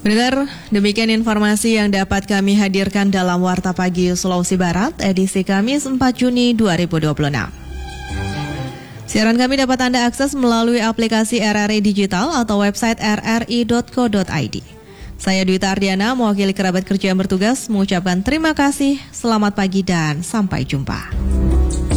Pendengar, demikian informasi yang dapat kami hadirkan dalam Warta Pagi Sulawesi Barat, edisi Kamis 4 Juni 2026. Siaran kami dapat Anda akses melalui aplikasi RRI Digital atau website rri.co.id. Saya Dwita Ardiana, mewakili kerabat kerja yang bertugas, mengucapkan terima kasih, selamat pagi dan sampai jumpa.